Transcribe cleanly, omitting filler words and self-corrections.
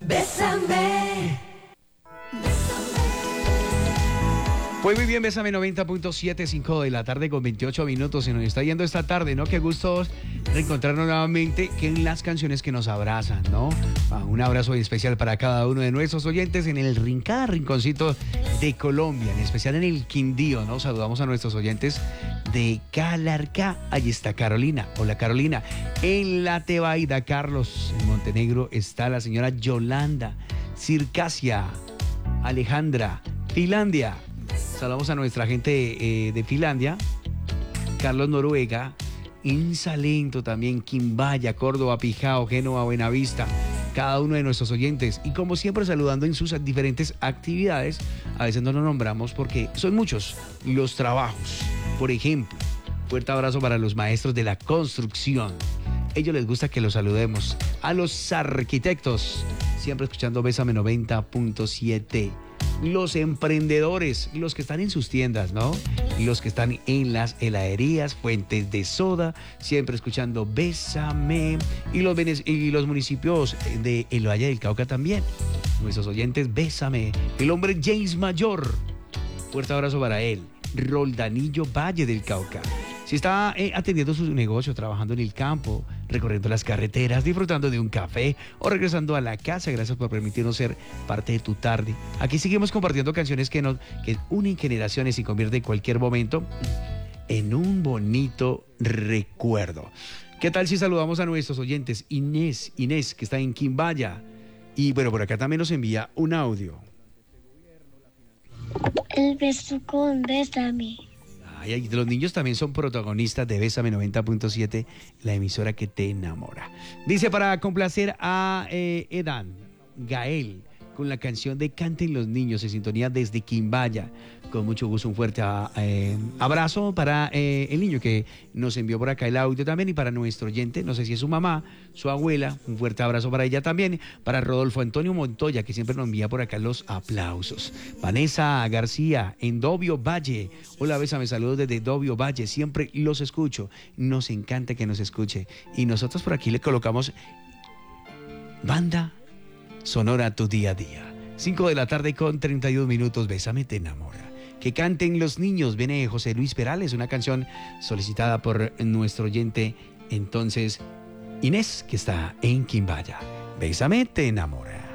Bésame. Pues muy bien, Bésame 90.7, 5 de la tarde con 28 minutos. Se nos está yendo esta tarde, ¿no? Qué gusto reencontrarnos nuevamente en las canciones que nos abrazan, ¿no? Un abrazo especial para cada uno de nuestros oyentes en cada rinconcito de Colombia, en especial en el Quindío, ¿no? Saludamos a nuestros oyentes de Calarcá. Allí está Carolina. Hola, Carolina. En La Tebaida, Carlos. En Montenegro está la señora Yolanda, Circasia, Alejandra, Finlandia. Saludamos a nuestra gente de Finlandia, Carlos Noruega, en Salento también, Quimbaya, Córdoba, Pijao, Génova, Buenavista, cada uno de nuestros oyentes. Y como siempre saludando en sus diferentes actividades, a veces no nos nombramos porque son muchos los trabajos. Por ejemplo, fuerte abrazo para los maestros de la construcción. Ellos les gusta que los saludemos. A los arquitectos, siempre escuchando Bésame 90.7. Los emprendedores, los que están en sus tiendas, ¿no? Los que están en las heladerías, fuentes de soda, siempre escuchando Bésame. Y los municipios de El Valle del Cauca también. Nuestros oyentes, Bésame. El hombre James Mayor, fuerte abrazo para él. Roldanillo, Valle del Cauca. Si está atendiendo su negocio, trabajando en el campo, recorriendo las carreteras, disfrutando de un café o regresando a la casa, gracias por permitirnos ser parte de tu tarde. Aquí seguimos compartiendo canciones que unen generaciones y convierten cualquier momento en un bonito recuerdo. ¿Qué tal si saludamos a nuestros oyentes? Inés, que está en Quimbaya. Y bueno, por acá también nos envía un audio. El beso con Bésame. Ay, los niños también son protagonistas de Bésame 90.7, la emisora que te enamora. Dice para complacer a Edan Gael con la canción de Canten los Niños en sintonía desde Quimbaya. Con mucho gusto, un fuerte abrazo para el niño que nos envió por acá el audio también y para nuestro oyente, no sé si es su mamá, su abuela, un fuerte abrazo para ella también, para Rodolfo Antonio Montoya, que siempre nos envía por acá los aplausos. Vanessa García, en Dobio Valle. Hola, Bésame, saludos desde Dobio Valle, siempre los escucho, nos encanta que nos escuche. Y nosotros por aquí le colocamos banda sonora tu día a día. 5 de la tarde con 32 minutos, Bésame te enamora. Que canten los niños, viene José Luis Perales, una canción solicitada por nuestro oyente, entonces, Inés, que está en Quimbaya. Bésame te enamora.